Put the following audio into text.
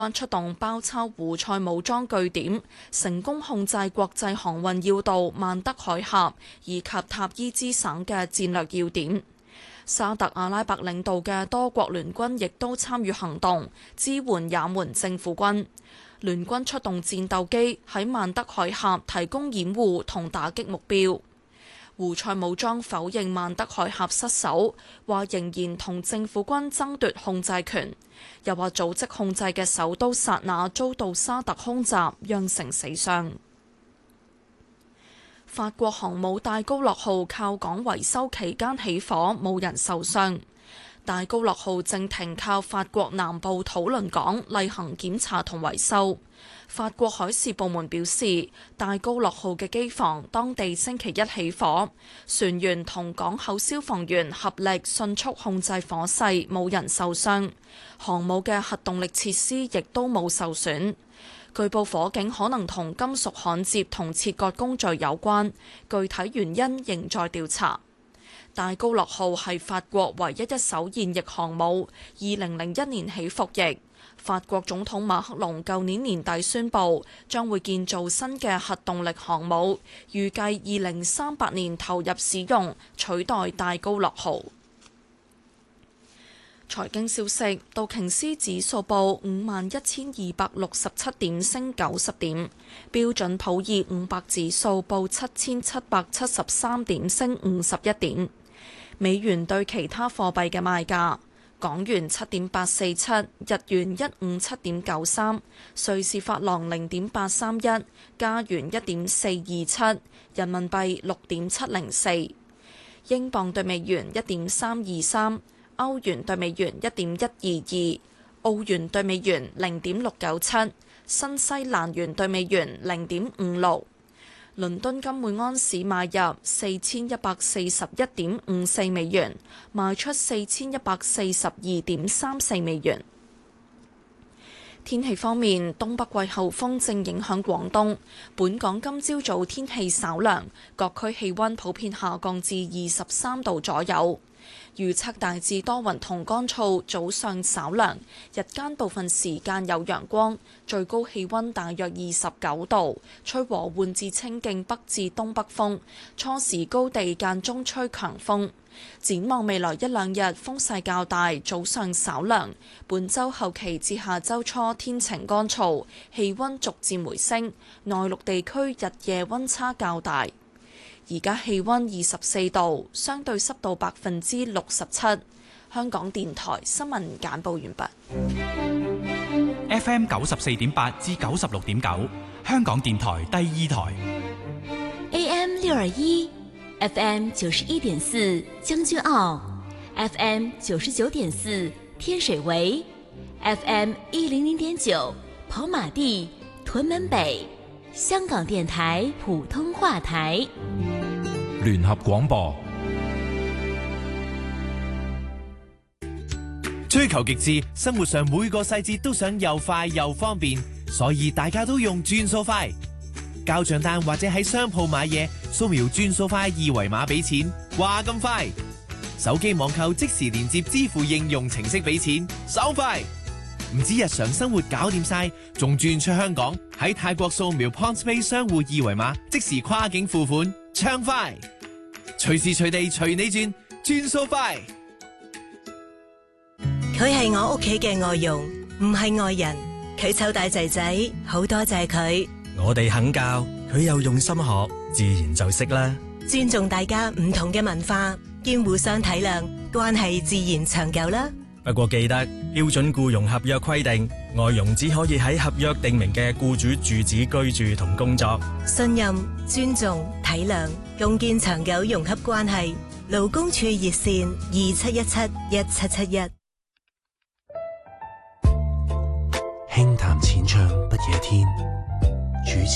出動包抄胡塞武裝據點，成功控制國際航運要道曼德海峽以及塔伊茲省嘅戰略要點。沙特阿拉伯領導嘅多國聯軍亦都參與行動，支援也門政府軍。聯軍出動戰鬥機喺曼德海峽提供掩護同打擊目標。胡塞武裝否認曼德海峽失守，話仍然同政府軍爭奪控制權，又話組織控制嘅首都薩那遭到沙特空襲，釀成死傷。法國航母戴高樂號靠港維修期間起火，冇人受傷。戴高樂號正停靠法國南部土倫港例行檢查同維修。法國海事部門表示，戴高樂號嘅機房當地星期一起火，船員同港口消防員合力迅速控制火勢，冇人受傷。航母嘅核動力設施亦都冇受損。據報火警可能同金屬焊接同切割工序有關，具體原因仍在調查。戴高樂號係法國唯一艘現役航母，2001年起服役。法國總統馬克龍舊年年底宣布，將會建造新嘅核動力航母，預計2038年投入使用，取代戴高樂號。財經消息，道瓊斯指數報51,267點，升90點；標準普爾500指數報7,773點，升51點。美元對其他貨幣嘅賣價：港元7.847，日元157.93，瑞士法郎0.831，加元1.427，人民幣6.704，英鎊對美元1.323。歐元對美元1.122，澳元對美元0.697，新西蘭元對美元0.56。倫敦金每安士買入4141.54美元，賣出4142.34美元。天氣方面，東北季候風正影響廣東，本港今朝早天氣稍涼，各區氣溫普遍下降至23度左右。預測大致多雲同乾燥，早上稍涼，日間部分時間有陽光，最高氣溫大約29度，吹和緩至清勁北至東北風，初時高地間中吹強風。展望未來一兩日風勢較大，早上稍涼，本週後期至下週初天晴乾燥，氣溫逐漸回升，內陸地區日夜溫差較大。而家氣溫24度，相對濕度67%。香港電台新聞簡報完畢。 FM 94.8至96.9，香港電台第二台。 AM 621。FM 91.4將軍澳 ，FM 99.4天水圍 ，FM 100.9跑馬地屯門北，香港電台普通話台。 聯合廣播， 追求極致，生活上每個細節都想又快又方便，所以大家都用轉數快。交賬單或者喺商鋪買嘢，掃描轉數快二維碼俾錢，話咁快。手機網購即時連接支付應用程式俾錢，爽快。唔止日常生活搞掂晒，仲轉出香港，喺泰國掃描 PointsPay 商戶二維碼，即時跨境付款，暢快。隨時隨地隨你轉，轉數快。 佢係我屋企嘅外傭，唔係外人。佢湊大仔仔，好多謝佢。 我哋肯教，佢又用心學，自然就識啦。 尊重大家唔同嘅文化，兼互相體諒，關係自然長久啦。 不過記得標準僱傭合約規定，外傭只可以喺合約訂明嘅僱主住址居住同工作。 信任、尊重、體諒，共建長久融洽關係。勞工處熱線27171771。 輕談淺唱不夜天。